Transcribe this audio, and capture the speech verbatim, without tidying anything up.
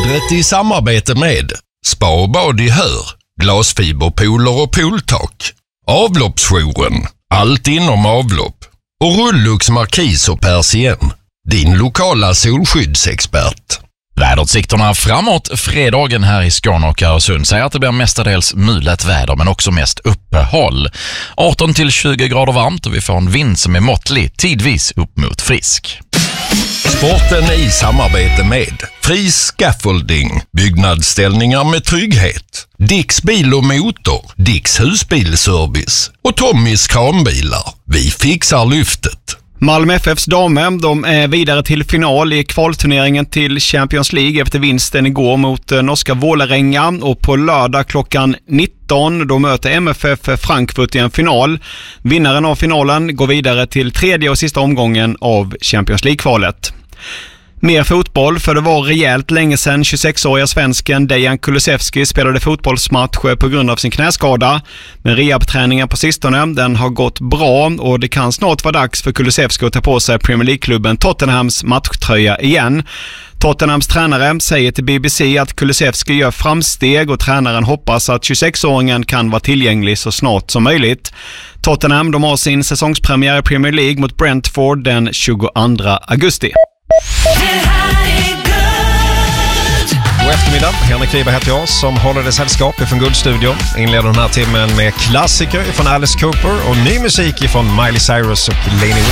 Vädret i samarbete med Spa och bad i Hör, glasfiberpooler och pooltak, Avloppsjouren, allt inom avlopp och Rullux Markis och Persien, din lokala solskyddsexpert. Väderutsikterna framåt fredagen här i Skåne och Öresund säger att det blir mestadels mulet väder men också mest uppehåll. arton till tjugo grader varmt och vi får en vind som är måttlig, tidvis upp mot frisk. Sporten i samarbete med Fri Scaffolding, byggnadsställningar med trygghet, Dicks bil och motor, Dicks husbilservice och Tommys kranbilar. Vi fixar lyftet. Malmö F F:s damer, de är vidare till final i kvalturneringen till Champions League efter vinsten igår mot norska Vålerenga, och på lördag klockan nitton då möter M F F Frankfurt i en final. Vinnaren av finalen går vidare till tredje och sista omgången av Champions League-kvalet. Mer fotboll, för det var rejält länge sedan tjugosexåriga svensken Dejan Kulusevski spelade fotbollsmatch på grund av sin knäskada. Men rehabträningen på sistone, den har gått bra och det kan snart vara dags för Kulusevski att ta på sig Premier League-klubben Tottenhams matchtröja igen. Tottenhams tränare säger till B B C att Kulusevski gör framsteg och tränaren hoppas att tjugosexåringen kan vara tillgänglig så snart som möjligt. Tottenham, de har sin säsongspremiär i Premier League mot Brentford den tjugoandra augusti. God eftermiddag, Henrik Wiberg heter jag som håller det sällskap från Guldstudion. Inleder den här timmen med klassiker från Alice Cooper och ny musik från Miley Cyrus och Lainey Wilson.